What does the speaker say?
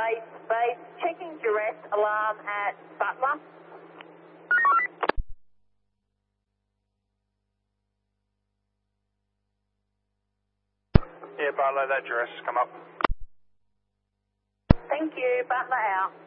base, checking duress alarm at Butler. Yeah, Butler, that duress has come up. Thank you, Butler out.